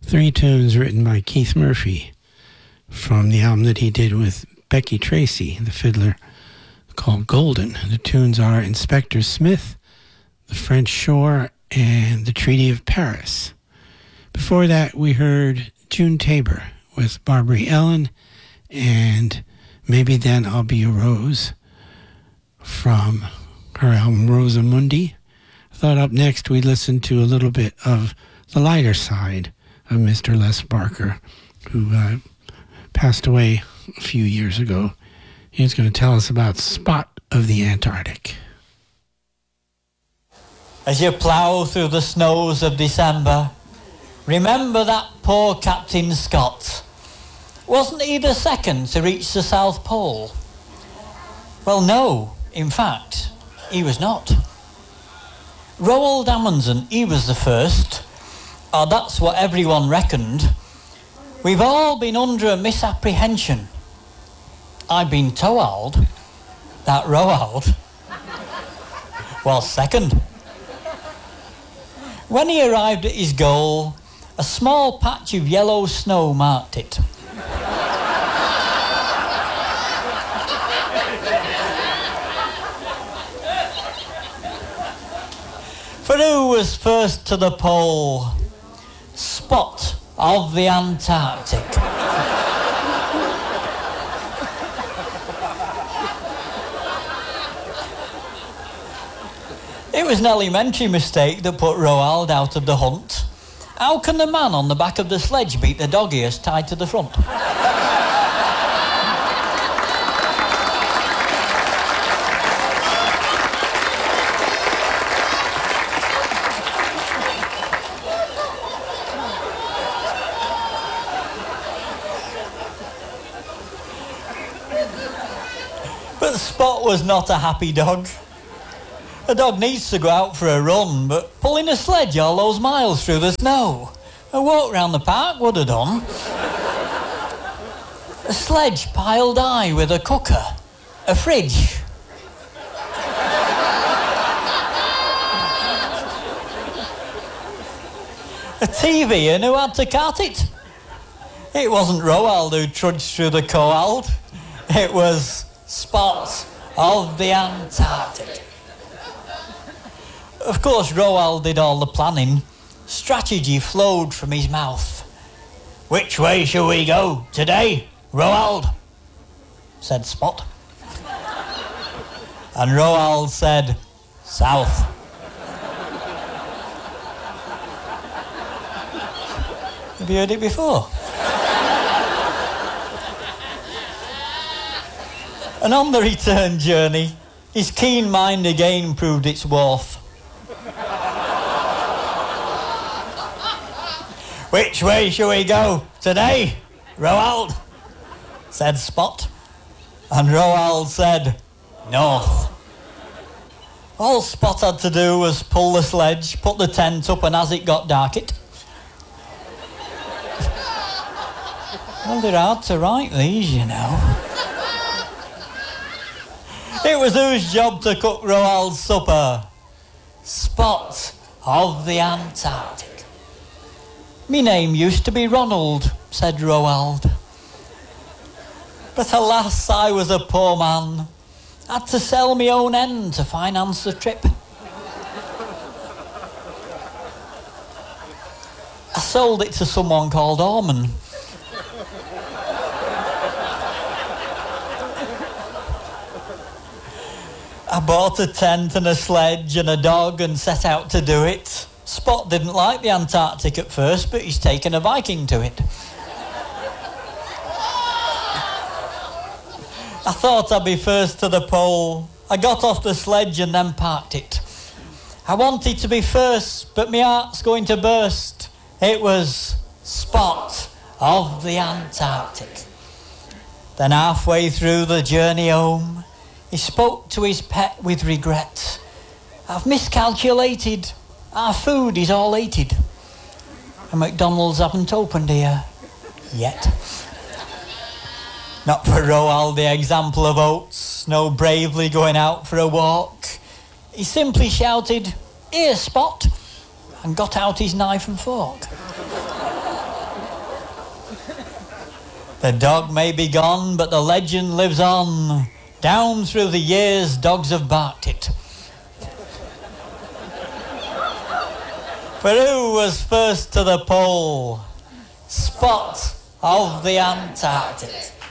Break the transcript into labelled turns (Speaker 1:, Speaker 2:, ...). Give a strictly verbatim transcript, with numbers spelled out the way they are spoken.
Speaker 1: Three tunes written by Keith Murphy from the album that he did with Becky Tracy, the fiddler, called Golden. The tunes are Inspector Smith, The French Shore, and The Treaty of Paris. Before that, we heard June Tabor with Barbary Ellen and Maybe Then I'll Be a Rose from her album Rosa Mundi. I thought up next we'd listen to a little bit of the lighter side of Mister Les Barker, who uh, passed away a few years ago. He's going to tell us about Spot of the Antarctic.
Speaker 2: As you plough through the snows of December, remember that poor Captain Scott. Wasn't he the second to reach the South Pole? Well, no, in fact, he was not. Roald Amundsen, he was the first, or that's what everyone reckoned. We've all been under a misapprehension. I've been told that Roald was second. When he arrived at his goal, a small patch of yellow snow marked it. For who was first to the pole? Spot of the Antarctic. It was an elementary mistake that put Roald out of the hunt. How can the man on the back of the sledge beat the dog ears tied to the front? But Spot was not a happy dog. A dog needs to go out for a run, but pulling a sledge all those miles through the snow, a walk round the park would have done. A sledge piled high with a cooker, a fridge. A T V, and who had to cart it? It wasn't Roald who trudged through the cold. It was Spot of the Antarctic. Of course, Roald did all the planning. Strategy flowed from his mouth. Which way shall we go today, Roald? Said Spot. And Roald said, south. Have you heard it before? And on the return journey, his keen mind again proved its worth. Which way shall we go today, Roald? Said Spot. And Roald said, north. All Spot had to do was pull the sledge, put the tent up, and as it got dark, it... Well, they're hard to write, these, you know. It was whose job to cook Roald's supper? Spot of the Antarctic. Me name used to be Ronald, said Roald. But alas, I was a poor man. Had to sell me own end to finance the trip. I sold it to someone called Orman. I bought a tent and a sledge and a dog and set out to do it. Spot didn't like the Antarctic at first, but he's taken a Viking to it. I thought I'd be first to the pole. I got off the sledge and then parked it. I wanted to be first, but my heart's going to burst. It was Spot of the Antarctic. Then halfway through the journey home, he spoke to his pet with regret. I've miscalculated. Our food is all eaten. And McDonald's haven't opened here yet. Not for Roald, the example of oats, no bravely going out for a walk. He simply shouted, "Here, Spot," and got out his knife and fork. The dog may be gone, but the legend lives on. Down through the years, dogs have barked it. But who was first to the pole? Spot of the Antarctic.